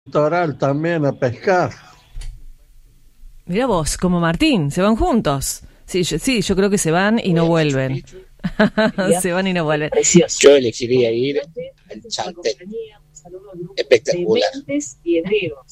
litoral también a pescar. Mirá vos, como Martín, se van juntos. Sí, yo creo que se van y no vuelven. Se van y no vuelven. Precioso. Yo elegiría ir al Chaltén. Espectacular. Y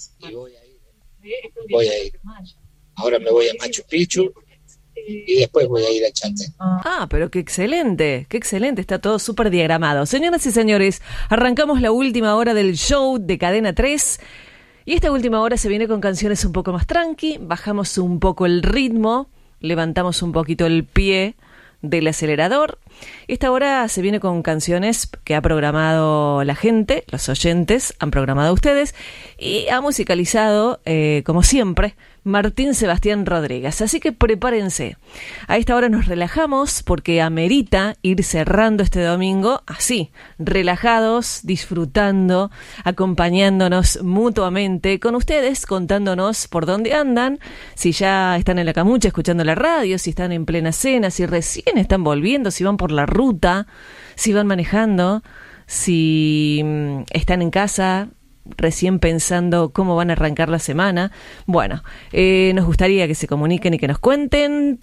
voy a ir. Ahora me voy a Machu Picchu y después voy a ir al Chaltén. Pero qué excelente, está todo súper diagramado. Señoras y señores, arrancamos la última hora del show de Cadena 3. Y esta última hora se viene con canciones un poco más tranqui, bajamos un poco el ritmo, levantamos un poquito el pie del acelerador. Esta hora se viene con canciones que ha programado la gente, los oyentes han programado ustedes y ha musicalizado, como siempre, Martín Sebastián Rodríguez. Así que prepárense. A esta hora nos relajamos porque amerita ir cerrando este domingo así, relajados, disfrutando, acompañándonos mutuamente con ustedes, contándonos por dónde andan, si ya están en la camucha escuchando la radio, si están en plena cena, si recién están volviendo, si van por la ruta, si van manejando, si están en casa recién pensando cómo van a arrancar la semana. Bueno, nos gustaría que se comuniquen y que nos cuenten.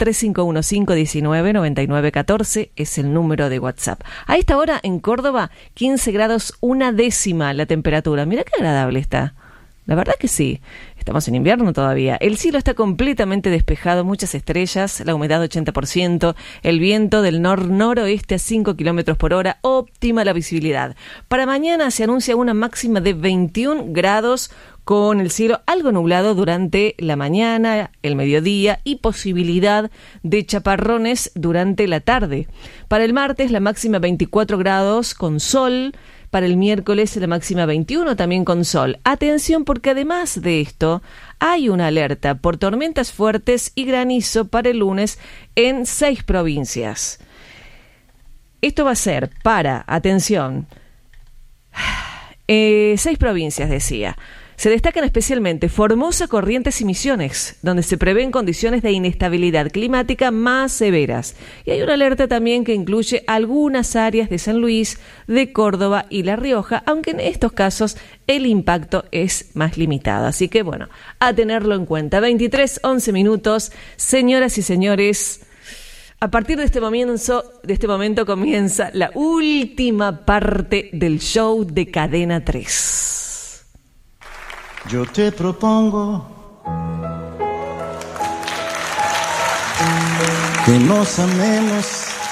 3515199914 es el número de WhatsApp. A esta hora en Córdoba 15 grados 1/10 la temperatura. Mira qué agradable está. La verdad que sí. Estamos en invierno todavía. El cielo está completamente despejado, muchas estrellas, la humedad 80%, el viento del noroeste a 5 kilómetros por hora, óptima la visibilidad. Para mañana se anuncia una máxima de 21 grados con el cielo algo nublado durante la mañana, el mediodía y posibilidad de chaparrones durante la tarde. Para el martes la máxima 24 grados con sol. Para el miércoles la máxima 21 también con sol. Atención porque además de esto hay una alerta por tormentas fuertes y granizo para el lunes en 6 provincias. Esto va a ser para, atención, 6 provincias decía. Se destacan especialmente Formosa, Corrientes y Misiones, donde se prevén condiciones de inestabilidad climática más severas. Y hay una alerta también que incluye algunas áreas de San Luis, de Córdoba y La Rioja, aunque en estos casos el impacto es más limitado. Así que bueno, a tenerlo en cuenta. 23:11 minutos, señoras y señores. A partir de este momento comienza la última parte del show de Cadena 3. Yo te propongo que nos amemos